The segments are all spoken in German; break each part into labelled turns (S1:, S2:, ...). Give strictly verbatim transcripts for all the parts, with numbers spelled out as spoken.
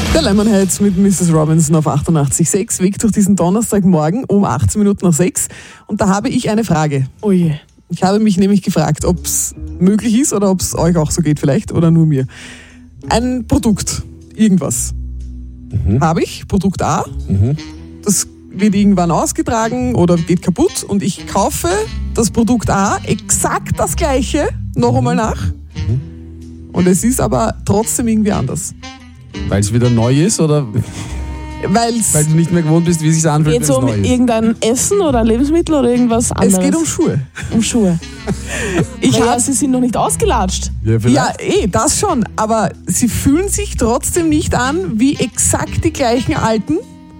S1: Der Lemonheads mit Missus Robinson auf achtundachtzig Komma sechs Weg durch diesen Donnerstagmorgen um achtzehn Minuten nach sechs. Und da habe ich eine Frage.
S2: Oh je.
S1: Ich habe mich nämlich gefragt, ob es möglich ist oder ob es euch auch so geht vielleicht oder nur mir. Ein Produkt, irgendwas. Mhm. Habe ich, Produkt A. Mhm. Das wird irgendwann ausgetragen oder geht kaputt und ich kaufe das Produkt A, exakt das gleiche, noch einmal nach. Mhm. Und es ist aber trotzdem irgendwie anders.
S3: Weil es wieder neu ist oder
S1: Weil's
S3: weil du nicht mehr gewohnt bist, wie es sich anfühlt, wenn
S2: Geht
S3: es
S2: es um
S3: neu ist?
S2: irgendein Essen oder ein Lebensmittel oder irgendwas anderes?
S1: Es geht um Schuhe.
S2: Um Schuhe.
S1: Ich
S2: naja,
S1: hab,
S2: sie sind noch nicht ausgelatscht.
S3: Ja, vielleicht.
S1: ja, eh, das schon. Aber sie fühlen sich trotzdem nicht an wie exakt die gleichen alten,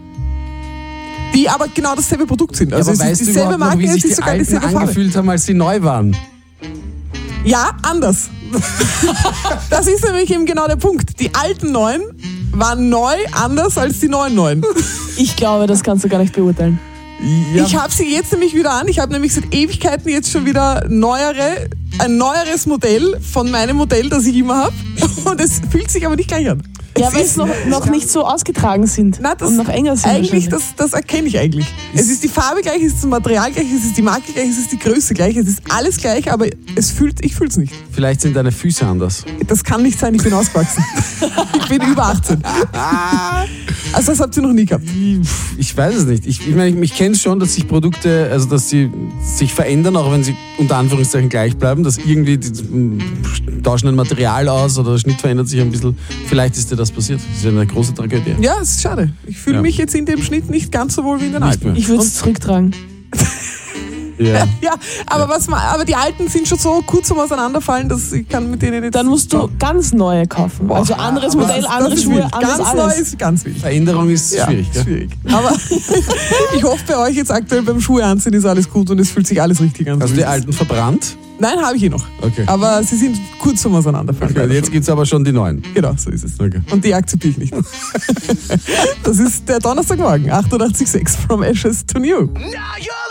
S1: die aber genau dasselbe Produkt sind. Also
S3: ja,
S1: es
S3: aber
S1: ist
S3: weißt du
S1: dieselbe
S3: überhaupt noch,
S1: Marke,
S3: wie
S1: es
S3: sich
S1: ist
S3: die
S1: sogar
S3: Alten
S1: dieselbe Farbe.
S3: angefühlt haben, als sie neu waren?
S1: Ja, anders. Das ist nämlich eben genau der Punkt. Die alten Neuen waren neu anders als die neuen Neuen.
S2: Ich glaube, das kannst du gar nicht beurteilen.
S3: Ja.
S1: Ich habe sie jetzt nämlich wieder an. Ich habe nämlich seit Ewigkeiten jetzt schon wieder neuere, ein neueres Modell von meinem Modell, das ich immer habe. Und es fühlt sich aber nicht gleich an.
S2: Ja,
S1: Es
S2: weil
S1: ist-
S2: es noch, noch nicht so ausgetragen sind
S1: Na, das,
S2: und noch enger sind.
S1: eigentlich,
S2: wahrscheinlich.
S1: das, das erkenne ich eigentlich. Es ist die Farbe gleich, es ist das Material gleich, es ist die Marke gleich, es ist die Größe gleich, es ist alles gleich, aber es fühlt, ich fühle es nicht.
S3: Vielleicht sind deine Füße anders.
S1: Das kann nicht sein, ich bin ausgewachsen. Ich bin über achtzehn. Also das habt ihr noch nie gehabt.
S3: Ich weiß es nicht. Ich, ich meine, ich, ich kenne es schon, dass sich Produkte, also dass sie sich verändern, auch wenn sie unter Anführungszeichen gleich bleiben, dass irgendwie die, die, tauschen ein Material aus oder der Schnitt verändert sich ein bisschen. Vielleicht ist dir das passiert. Das ist ja eine große Tragödie.
S1: Ja, es ist schade. Ich fühle
S3: Ja.
S1: mich jetzt in dem Schnitt nicht ganz so wohl wie in den
S3: Nicht
S1: alten.
S3: mehr.
S2: Ich würde es zurücktragen.
S3: Ja.
S1: Ja, aber, Was, ma- aber die alten sind schon so kurz zum Auseinanderfallen, dass ich kann mit denen jetzt...
S2: Dann musst du ganz neue kaufen.
S1: Boah,
S2: also anderes
S1: aber
S2: Modell,
S1: das-
S2: andere
S1: das ist
S2: Schuhe,
S1: wild.
S2: anderes
S1: Ganz
S2: alles.
S1: neu ist ganz wild.
S3: Veränderung ist
S1: Ja,
S3: schwierig. Gell?
S1: schwierig. Aber ich hoffe, bei euch jetzt aktuell beim Schuhe anziehen ist alles gut und es fühlt sich alles richtig an.
S3: Hast du die alten verbrannt?
S1: Nein, habe ich eh noch.
S3: Okay.
S1: Aber sie sind kurz zum Auseinanderfallen.
S3: Okay, jetzt gibt es aber schon die neuen.
S1: Genau, so ist es.
S3: Okay.
S1: Und die akzeptiere ich nicht. Das ist der Donnerstagmorgen, achtundachtzig Komma sechs from Ashes to New.